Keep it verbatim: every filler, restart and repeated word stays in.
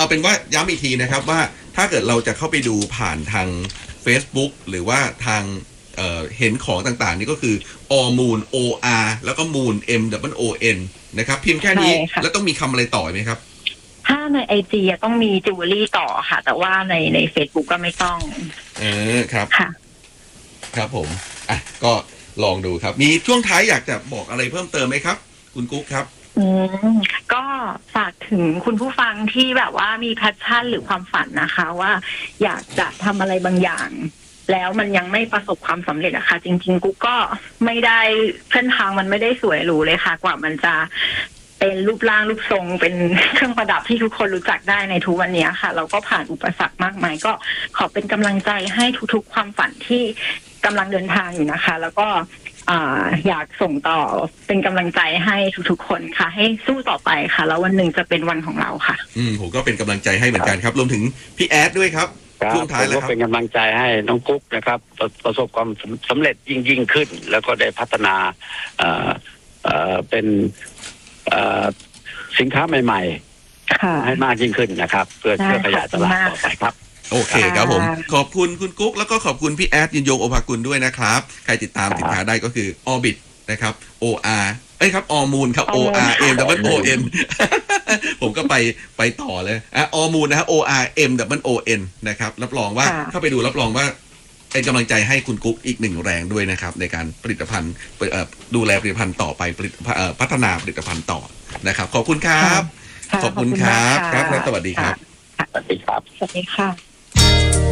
เป็นว่าย้ำอีกทีนะครับว่าถ้าเกิดเราจะเข้าไปดูผ่านทาง Facebook หรือว่าทางเอ่อเห็นของต่างๆนี่ก็คือ all moon o r แล้วก็ moon m w o n นะครับเพียงแค่นี้แล้วต้องมีคำอะไรต่อไหมครับถ้าในไอจีต้องมีจิวเวลรี่ต่อค่ะแต่ว่าในใน Facebook ก็ไม่ต้องเออครับค่ะครับผมอ่ะก็ลองดูครับมีช่วงท้ายอยากจะบอกอะไรเพิ่มเติมไหมครับคุณกุ๊กครับอืมก็ฝากถึงคุณผู้ฟังที่แบบว่ามีแพชชั่นหรือความฝันนะคะว่าอยากจะทำอะไรบางอย่างแล้วมันยังไม่ประสบความสำเร็จอะค่ะจริงๆกุ๊กก็ไม่ได้เส้นทางมันไม่ได้สวยหรูเลยค่ะกว่ามันจะเป็นรูปร่างรูปทรงเป็นเครื่องประดับที่ทุกคนรู้จักได้ในทุกวันนี้ค่ะเราก็ผ่านอุปสรรคมากมายก็ขอเป็นกำลังใจให้ทุกๆความฝันที่กำลังเดินทางอยู่นะคะแล้วก็อยากส่งต่อเป็นกำลังใจให้ทุกๆคนค่ะให้สู้ต่อไปค่ะแล้ววันหนึ่งจะเป็นวันของเราค่ะอืมผมก็เป็นกำลังใจให้เหมือนกันครับรวมถึงพี่แอดด้วยครับช่วงท้ายแล้วครับเป็นกำลังใจให้น้องกุ๊กนะครับประสบความสำเร็จยิ่งยิ่งขึ้นแล้วก็ได้พัฒนาเอ่อเอ่อเป็นเอ่อสินค้าใหม่ๆให้มากยิ่งขึ้นนะครับเพื่อเพื่อขยายตลาดต่อไปครับโอเคครับผมขอบคุณคุณกุ๊กแล้วก็ขอบคุณพี่แอดยินยงโอภากุลด้วยนะครับใครติดตามสินค้าได้ก็คือ Orbit นะครับ O R เอ้ยครับ All Moon ครับ O R M W O N ผมก็ไปไปต่อเลยอ่ะ All Moon นะฮะ O R M W O N นะครับรับรองว่าเข้าไปดูรับรองว่าเป็นกำลังใจให้คุณกุ๊กอีกหนึ่งแรงด้วยนะครับในการผลิตภัณฑ์ดูแลผลิตภัณฑ์ต่อไปพัฒนาผลิตภัณฑ์ต่อนะครับขอบคุณครับขอบคุณครับครับและสวัสดีครับสวัสดีครับสวัสดีค่ะ